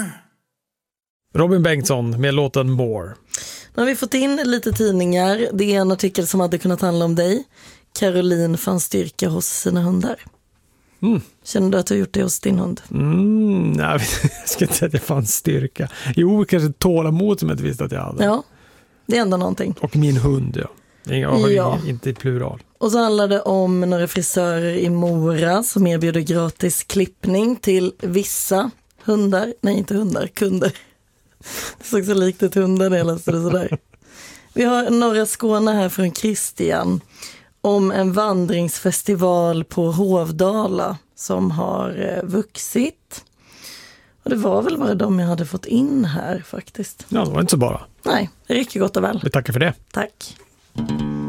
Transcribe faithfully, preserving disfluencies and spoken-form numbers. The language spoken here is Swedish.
Robin Bengtsson med låten More. Nu har vi fått in lite tidningar. Det är en artikel som hade kunnat handla om dig. Caroline fann styrka hos sina hundar. Mm. Känner du att du har gjort det hos din hund? Mm, nej, jag ska inte säga att jag fann styrka. Jo, kanske tålamod som jag inte visste att jag hade. Ja, det är ändå någonting. Och min hund, ja. Inga, Ja. Inte i plural. Och så handlar det om några frisörer i Mora som erbjuder gratis klippning till vissa hundar. Nej, inte hundar, kunder. Det såg så likt ett hundar när jag läste det sådär. Vi har norra Skåne här från Christian om en vandringsfestival på Hovdala som har eh, vuxit. Och det var väl bara de jag hade fått in här faktiskt. Ja, det var inte så bara. Nej, det räcker gott och väl. Vi tackar för det. Tack.